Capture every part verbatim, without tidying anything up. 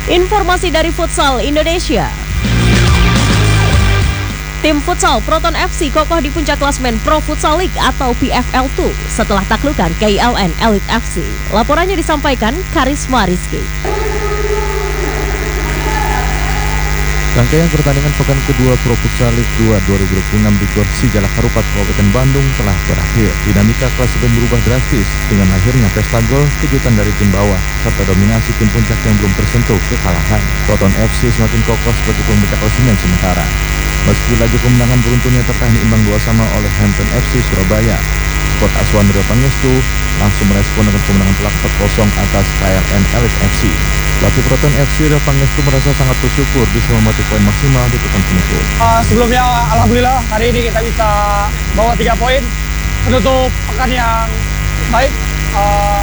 Informasi dari Futsal Indonesia. Tim futsal Proton F C kokoh di puncak klasemen Pro Futsal League atau P F L dua setelah taklukan K I L N Elite F C. Laporannya disampaikan Karisma Rizky. Rangkaian pertandingan pekan kedua Pro Futsal League dua dua ribu dua puluh enam di Gor Sijalak Harupat Kabupaten Bandung telah berakhir. Dinamika klasemen berubah drastis dengan lahirnya pesta gol, kejutan dari tim bawah, serta dominasi tim puncak yang belum tersentuh kekalahan. Proton F C semakin kokoh sebagai pemuncak klasemen sementara. Meski laju kemenangan beruntunnya tertahan imbang dua sama oleh Hampton F C Surabaya, skuad asuhan Rio Pangestu langsung merespon dengan kemenangan telak empat kosong atas K I L N Elite F C. Pelatih Proton F C Rio Pangestu merasa sangat bersyukur bisa membatik poin maksimal di pekan penutup. Uh, sebelumnya alhamdulillah hari ini kita bisa bawa tiga poin menutup pekan yang baik. Uh,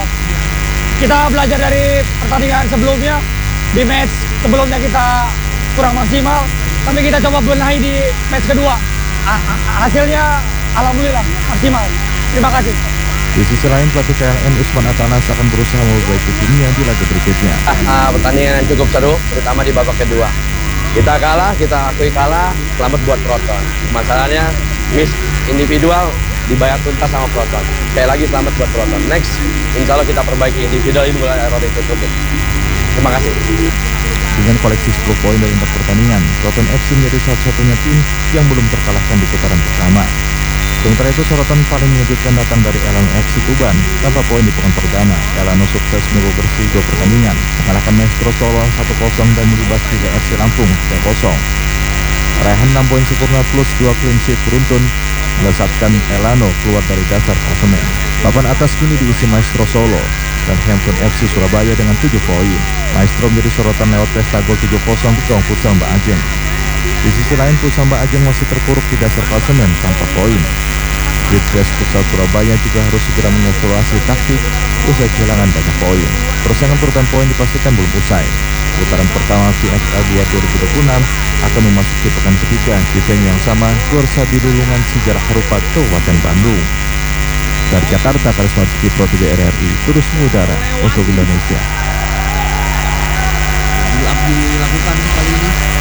kita belajar dari pertandingan sebelumnya, di match sebelumnya kita kurang maksimal, tapi kita coba benahi di match kedua. Uh, hasilnya alhamdulillah maksimal. Terima kasih. Di sisi lain, pelatih K I L N Usman Atanas akan berusaha memperbaiki timnya di laga berikutnya. Ah, pertandingan cukup seru, terutama di babak kedua. Kita kalah, kita akui kalah, selamat buat Proton. Masalahnya, miss individual dibayar tuntas sama Proton. Sekali lagi selamat buat Proton. Next, insya Allah kita perbaiki individual ini mulai error itu tutup. Terima kasih. Dengan koleksi sepuluh poin dari empat pertandingan, Proton F C menjadi satu-satunya tim yang belum terkalahkan di putaran pertama. Sementara itu, sorotan paling mengejutkan datang dari Elano F C Tuban. Tanpa poin di pekan pertama, Elano sukses menunggu bersih dua pertandingan, mengalahkan Maestro Solo satu kosong dan melibas tiga F C Lampung tiga kosong. Raihan enam poin sempurna plus dua clean sheet beruntun melesatkan Elano keluar dari dasar klasemen. Papan atas kini diisi Maestro Solo dan Hampton F C Surabaya dengan tujuh poin. Maestro menjadi sorotan lewat pesta gol tujuh kosong ke gawang Futsal Mbak Ajeng. Di sisi lain, Futsal Mbak Ajeng masih terpuruk di dasar klasemen tanpa poin. Ditges Futsal Surabaya juga harus segera mengevaluasi taktik usai kehilangan banyak poin. Persaingan perebutan poin dipastikan belum usai. Putaran pertama P F L dua dua ribu dua puluh enam akan memasuki pekan ketiga di venue yang sama, Gor Sabidulungan Sijalak Harupat Kabupaten Bandung. Dari Jakarta, Karisma Rizky, Pro tiga R R I, terus mengudara untuk Indonesia. Dilakukan kali ini